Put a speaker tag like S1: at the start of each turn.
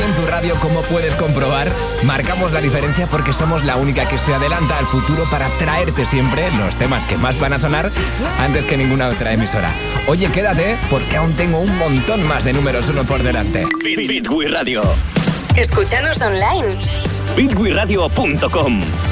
S1: en tu radio, como puedes comprobar, marcamos la diferencia porque somos la única que se adelanta al futuro para traerte siempre los temas que más van a sonar antes que ninguna otra emisora. Oye, quédate porque aún tengo un montón más de números 1 por delante.
S2: Fit with Radio.
S3: Escúchanos online.
S2: fitwithradio.com